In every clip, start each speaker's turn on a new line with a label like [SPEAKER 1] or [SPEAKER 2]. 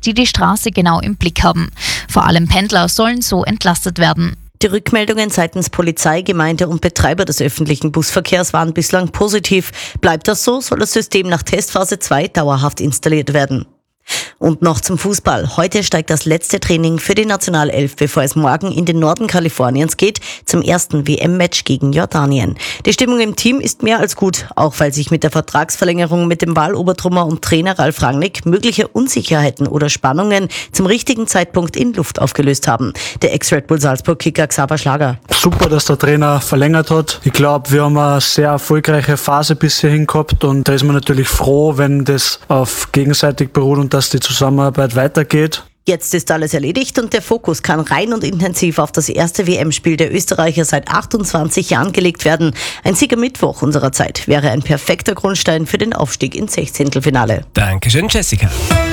[SPEAKER 1] die die Straße genau im Blick haben. Vor allem Pendler sollen so entlastet werden.
[SPEAKER 2] Die Rückmeldungen seitens Polizei, Gemeinde und Betreiber des öffentlichen Busverkehrs waren bislang positiv. Bleibt das so, soll das System nach Testphase 2 dauerhaft installiert werden. Und noch zum Fußball. Heute steigt das letzte Training für die Nationalelf, bevor es morgen in den Norden Kaliforniens geht, zum ersten WM-Match gegen Jordanien. Die Stimmung im Team ist mehr als gut, auch weil sich mit der Vertragsverlängerung mit dem Wahlobertrummer und Trainer Ralf Rangnick mögliche Unsicherheiten oder Spannungen zum richtigen Zeitpunkt in Luft aufgelöst haben. Der Ex-Red Bull Salzburg-Kicker Xaver Schlager.
[SPEAKER 3] Super, dass der Trainer verlängert hat. Ich glaube, wir haben eine sehr erfolgreiche Phase bis hierhin gehabt und da ist man natürlich froh, wenn das auf gegenseitig beruht und dass die Zusammenarbeit weitergeht.
[SPEAKER 2] Jetzt ist alles erledigt und der Fokus kann rein und intensiv auf das erste WM-Spiel der Österreicher seit 28 Jahren gelegt werden. Ein Sieg am Mittwoch unserer Zeit wäre ein perfekter Grundstein für den Aufstieg ins Sechzehntelfinale.
[SPEAKER 4] Dankeschön, Jessica.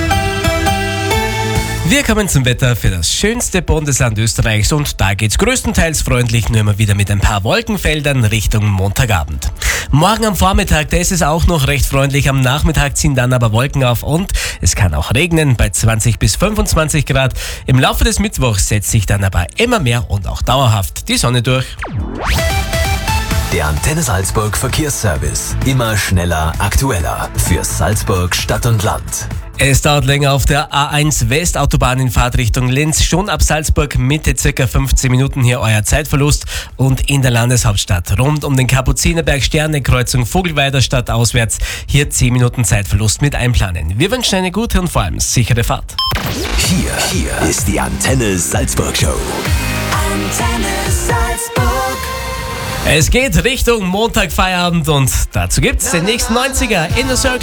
[SPEAKER 4] Wir kommen zum Wetter für das schönste Bundesland Österreichs und da geht's größtenteils freundlich, nur immer wieder mit ein paar Wolkenfeldern Richtung Montagabend. Morgen am Vormittag, da ist es auch noch recht freundlich, am Nachmittag ziehen dann aber Wolken auf und es kann auch regnen bei 20 bis 25 Grad. Im Laufe des Mittwochs setzt sich dann aber immer mehr und auch dauerhaft die Sonne durch.
[SPEAKER 5] Der Antenne Salzburg Verkehrsservice. Immer schneller, aktueller. Für Salzburg Stadt und Land.
[SPEAKER 4] Es dauert länger auf der A1 Westautobahn in Fahrtrichtung Linz. Schon ab Salzburg Mitte circa 15 Minuten hier euer Zeitverlust. Und in der Landeshauptstadt rund um den Kapuzinerberg Sterne-Kreuzung Vogelweider Stadt auswärts hier 10 Minuten Zeitverlust mit einplanen. Wir wünschen eine gute und vor allem sichere Fahrt.
[SPEAKER 5] Hier ist die Antenne Salzburg Show.
[SPEAKER 6] Antenne Salzburg.
[SPEAKER 4] Es geht Richtung Montag Feierabend und dazu gibt's den nächsten 90er in the Circle.